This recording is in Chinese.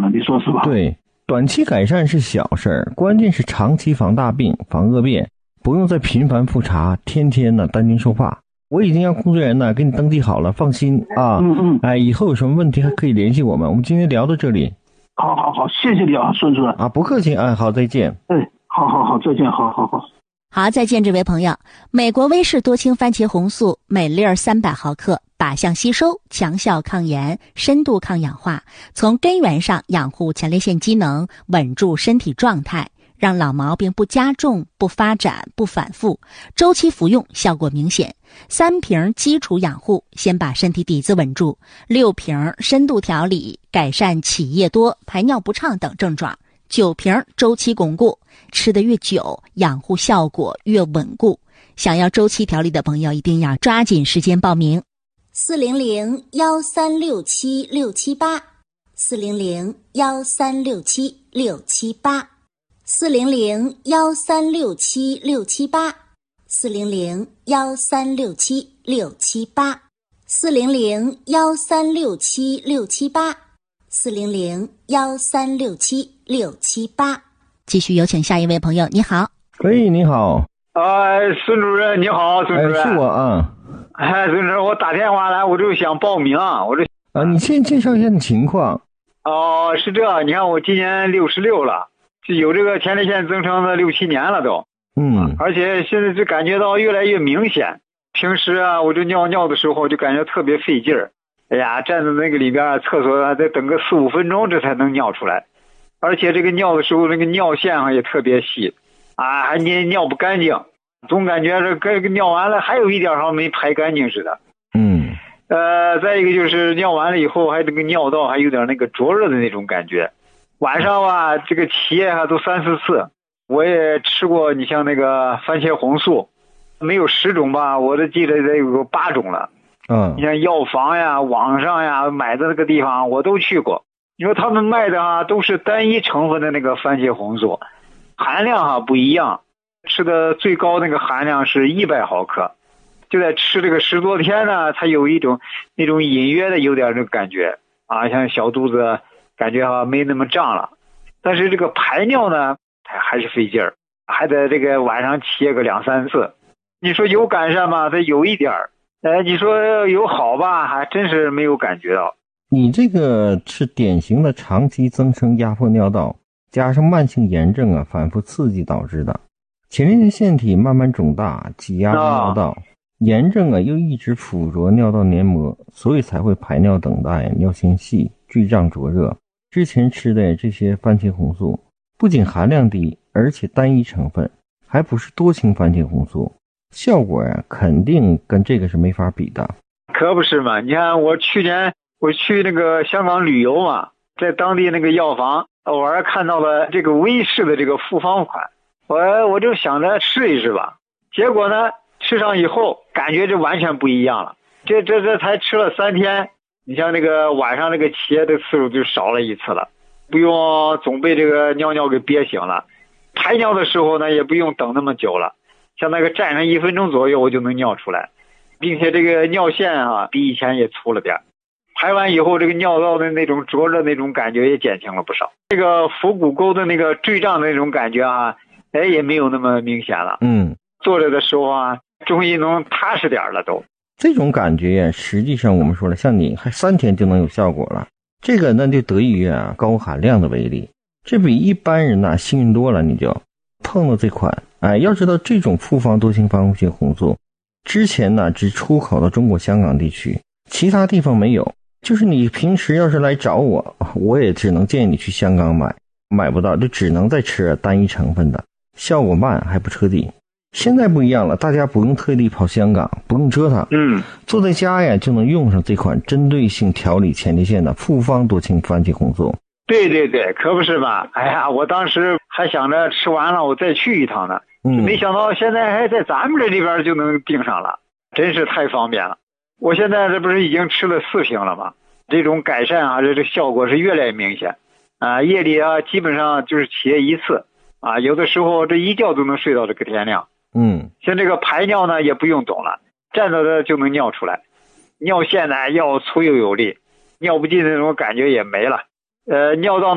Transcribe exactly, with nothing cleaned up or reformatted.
了，你说是吧？ 对，短期改善是小事儿，关键是长期防大病、防恶变，不用再频繁复查，天天呢担惊受怕。我已经让工作人员呢给你登记好了，放心啊。 嗯嗯。 哎，以后有什么问题还可以联系我们。我们今天聊到这里。 好好好，谢谢你啊，孙主任。 啊，不客气。哎，好，再见。 哎，好好好，再见，好好好。 好，再见，这位朋友。美国威氏多氢番茄红素每粒儿三百毫克，靶向吸收，强效抗炎，深度抗氧化，从根源上养护前列腺机能，稳住身体状态，让老毛病不加重、不发展、不反复。周期服用效果明显。三瓶基础养护，先把身体底子稳住；六瓶深度调理，改善起夜多、排尿不畅等症状；九瓶周期巩固，吃得越久，养护效果越稳固。想要周期调理的朋友，一定要抓紧时间报名。四零零幺三六七六七八，四零零幺三六七六七八，四零零幺三六七六七八，四零零幺三六七六七八，四零零幺三六七六七八，四零零幺三六七六七八。继续有请下一位朋友，你好。 喂，你好。 呃，孙主任你好，孙主任。 哎，是我啊。 哎，孙主任，我打电话来，我就想报名，我这啊，你先介绍一下你情况。 哦，是这，你看我今年六十六了，就有这个前列腺增生的六七年了都。 嗯， 而且现在就感觉到越来越明显。平时啊，我这尿尿的时候就感觉特别费劲儿。哎呀，站在那个里边厕所啊，得等个四五分钟，这才能尿出来。而且这个尿的时候，那个尿线啊也特别细，啊，还尿尿不干净，总感觉这个尿完了还有一点好像没排干净似的。 嗯。 呃，再一个就是尿完了以后，还这个尿道还有点那个灼热的那种感觉。晚上吧，这个起夜啊都三四次。我也吃过，你像那个番茄红素，没有十种吧，我都记得得有八种了。 嗯， 你像药房呀、网上呀买的那个地方我都去过。你说他们卖的啊，都是单一成分的那个番茄红素，含量哈、啊、不一样，吃的最高那个含量是一百毫克。就在吃这个十多天呢，它有一种那种隐约的有点这个感觉啊，像小肚子感觉哈、啊、没那么胀了，但是这个排尿呢。还是费劲儿，还得这个晚上起夜个两三次。你说有改善吗？它有一点儿。哎，你说有好吧？还真是没有感觉到。 你这个是典型的长期增生压迫尿道，加上慢性炎症啊，反复刺激导致的。前列腺腺体慢慢肿大，挤压着尿道，啊、炎症啊又一直附着尿道黏膜，所以才会排尿等待、尿线细、剧胀灼热。之前吃的这些番茄红素。不仅含量低，而且单一成分，还不是多氢番茄红素，效果呀、啊、肯定跟这个是没法比的。 可不是嘛？你看我去年我去那个香港旅游嘛，在当地那个药房偶尔看到了这个威氏的这个复方款，我我就想着试一试吧。结果呢，吃上以后感觉就完全不一样了。这这这才吃了三天，你像那个晚上那个起夜的次数就少了一次了。不用总被这个尿尿给憋醒了，排尿的时候呢也不用等那么久了，像那个站上一分钟左右我就能尿出来，并且这个尿线啊比以前也粗了点，排完以后这个尿道的那种灼热那种感觉也减轻了不少，这个腹股沟的那个坠胀的那种感觉啊，哎也没有那么明显了。 嗯， 坐着的时候啊终于能踏实点了都。 这种感觉呀，实际上我们说了，像你还三天就能有效果了。这个那就得益于啊高含量的威力，这比一般人呐、啊、幸运多了。你就碰到这款，哎，要知道这种复方多氢番茄红素之前呢只出口到中国香港地区，其他地方没有。就是你平时要是来找我，我也只能建议你去香港买，买不到就只能再吃单一成分的，效果慢还不彻底。现在不一样了，大家不用特地跑香港，不用折腾， 嗯， 坐在家呀就能用上这款针对性调理前列腺的复方多氢番茄红素。 对对对，可不是嘛！哎呀，我当时还想着吃完了我再去一趟呢， 嗯， 没想到现在还在咱们这里边就能订上了，真是太方便了。我现在这不是已经吃了四瓶了吗？这种改善啊，这这效果是越来越明显啊！夜里啊，基本上就是起夜一次啊，有的时候这一觉都能睡到这个天亮。 嗯， 像这个排尿呢也不用懂了，站着的就能尿出来，尿线呢要粗又有力，尿不尽的那种感觉也没了。呃，尿道